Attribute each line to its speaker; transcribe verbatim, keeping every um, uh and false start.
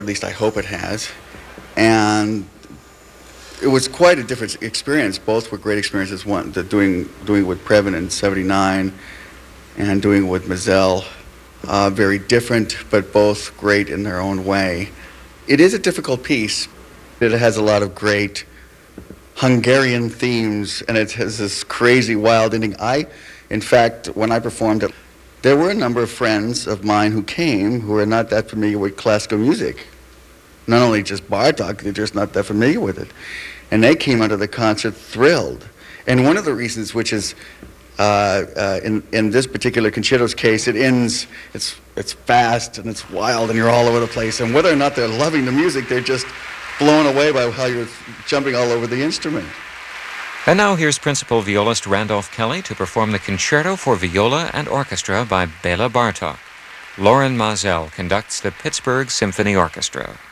Speaker 1: At least I hope it has. And it was quite a different experience. Both were great experiences. One, the doing doing with Previn in seventy-nine and doing with Mazel. Uh, very different, but both great in their own way. It is a difficult piece. It has a lot of great Hungarian themes, and it has this crazy, wild ending. I, in fact, when I performed it, there were a number of friends of mine who came who are not that familiar with classical music. Not only just Bartok, they're just not that familiar with it. And they came out of the concert thrilled. And one of the reasons, which is, uh, uh, in, in this particular concerto's case, it ends, it's, it's fast and it's wild and you're all over the place. And whether or not they're loving the music, they're just blown away by how you're jumping all over the instrument.
Speaker 2: And now here's principal violist Randolph Kelly to perform the Concerto for Viola and Orchestra by Bela Bartok. Loren Maazel conducts the Pittsburgh Symphony Orchestra.